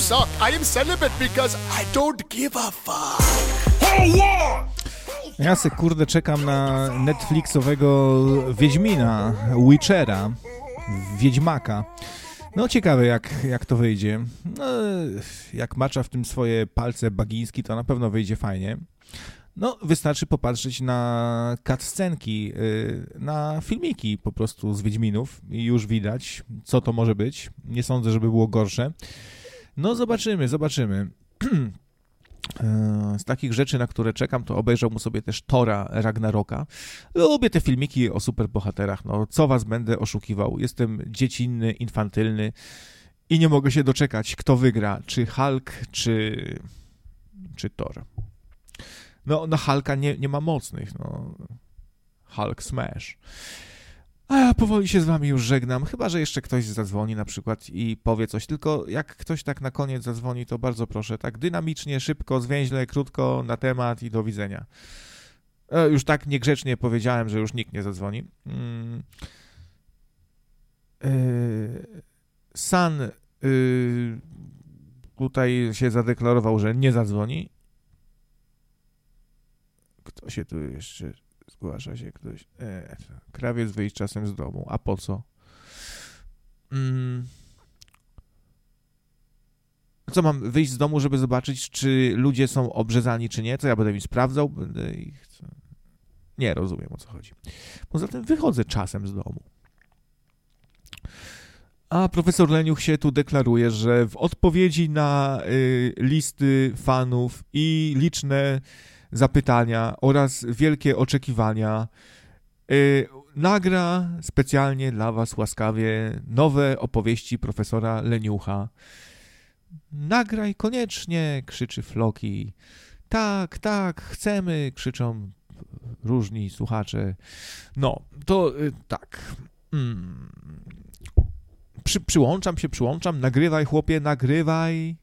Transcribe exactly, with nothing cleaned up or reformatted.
suck. I am celibate because I don't give a fuck. Ja se kurde czekam na Netflixowego Wiedźmina, Witchera, Wiedźmaka. No ciekawe jak, jak to wyjdzie. No, jak macza w tym swoje palce Bagiński, to na pewno wyjdzie fajnie. No wystarczy popatrzeć na cutscenki, na filmiki po prostu z Wiedźminów i już widać, co to może być. Nie sądzę, żeby było gorsze. No zobaczymy, zobaczymy. Z takich rzeczy, na które czekam, to obejrzałbym sobie też Thora Ragnaroka. Lubię te filmiki o superbohaterach, no co was będę oszukiwał. Jestem dziecinny, infantylny i nie mogę się doczekać, kto wygra, czy Hulk, czy, czy Thor. No, na Hulka nie, nie ma mocnych, no. Hulk smash. A ja powoli się z wami już żegnam, chyba że jeszcze ktoś zadzwoni na przykład i powie coś, tylko jak ktoś tak na koniec zadzwoni, to bardzo proszę, tak dynamicznie, szybko, zwięźle, krótko, na temat i do widzenia. E, już tak niegrzecznie powiedziałem, że już nikt nie zadzwoni. Mm. E, San y, tutaj się zadeklarował, że nie zadzwoni. Kto się tu jeszcze... Zgłasza się ktoś. E, krawiec wyjść czasem z domu. A po co? Mm. Co mam wyjść z domu, żeby zobaczyć, czy ludzie są obrzezani, czy nie? Co ja będę mi sprawdzał? Będę ich... Nie rozumiem, o co chodzi. Poza tym wychodzę czasem z domu. A profesor Leniuch się tu deklaruje, że w odpowiedzi na y, listy fanów i liczne zapytania oraz wielkie oczekiwania yy, nagra specjalnie dla was łaskawie nowe opowieści profesora Leniucha. Nagraj koniecznie, krzyczy Floki. Tak, tak, chcemy, krzyczą różni słuchacze. No, to yy, tak. Mm. Przy, przyłączam się, przyłączam. Nagrywaj, chłopie, nagrywaj.